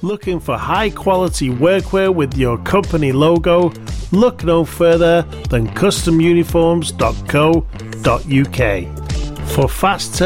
Looking for high quality workwear with your company logo? Look no further than customuniforms.co.uk. For fast